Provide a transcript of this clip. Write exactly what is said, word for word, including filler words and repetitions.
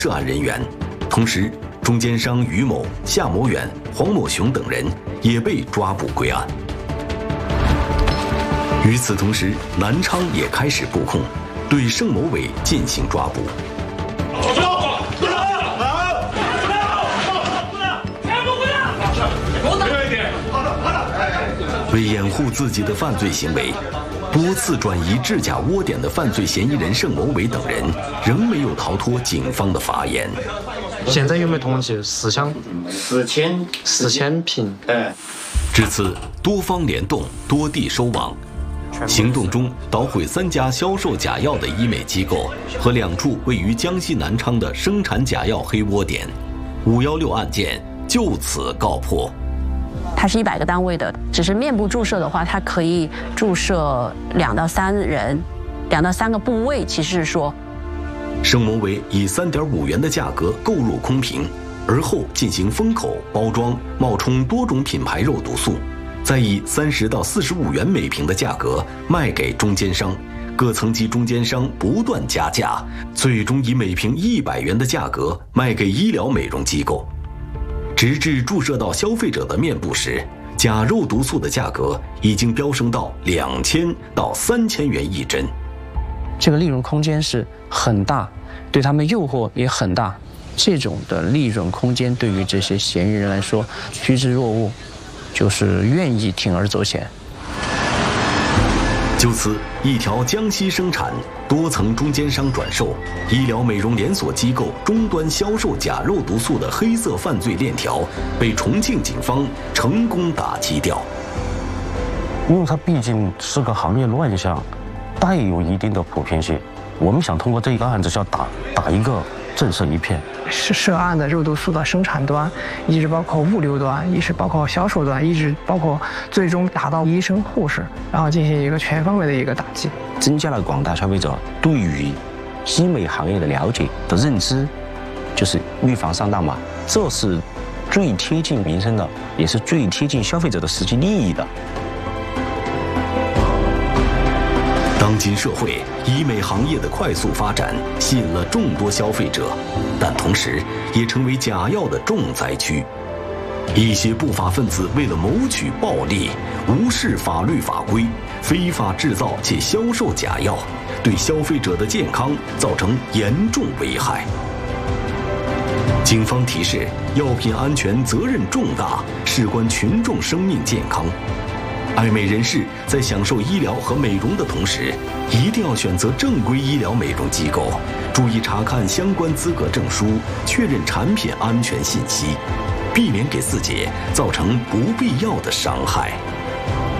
涉案人员。同时，中间商于某、夏某远、黄某雄等人也被抓捕归案。与此同时，南昌也开始布控，对盛某伟进行抓捕。 为掩护自己的犯罪行为，多次转移制假窝点的犯罪嫌疑人盛某伟等人，仍没有逃脱警方的法眼。 现在有没有统计四箱？ 四千四千瓶。 哎， 至此，多方联动，多地收网。行动中捣毁三家销售假药的医美机构和两处位于江西南昌的生产假药黑窝点，五幺六案件就此告破。 它是一百个单位的，只是面部注射的话，它可以注射两到三人，两到三个部位。其实是说， 盛某伟以三点五元的价格购入空瓶，而后进行封口包装，冒充多种品牌肉毒素，再以三十到四十五元每瓶的价格卖给中间商，各层级中间商不断加价，最终以每瓶一百元的价格卖给医疗美容机构。 直至注射到消费者的面部时，假肉毒素的价格已经飙升到两千到三千元一针。 这个利润空间是很大，对他们诱惑也很大。这种的利润空间对于这些嫌疑人来说趋之若鹜，就是愿意铤而走险。 就此，一条江西生产、多层中间商转售、医疗美容连锁机构终端销售假肉毒素的黑色犯罪链条，被重庆警方成功打击掉。 因为它毕竟是个行业乱象，带有一定的普遍性。我们想通过这个案子，要打打一个震慑一片。 是涉案的肉毒素的生产端，一直包括物流端，一直包括销售端，一直包括最终打到医生、护士，然后进行一个全方位的一个打击， 增加了广大消费者对于医美行业的了解的认知，就是预防上当嘛，这是最贴近民生的，也是最贴近消费者的实际利益的。 当今社会，医美行业的快速发展吸引了众多消费者，但同时也成为假药的重灾区。一些不法分子为了谋取暴利，无视法律法规，非法制造且销售假药，对消费者的健康造成严重危害。警方提示：药品安全责任重大，事关群众生命健康。 爱美人士在享受医疗和美容的同时，一定要选择正规医疗美容机构，注意查看相关资格证书，确认产品安全信息，避免给自己造成不必要的伤害。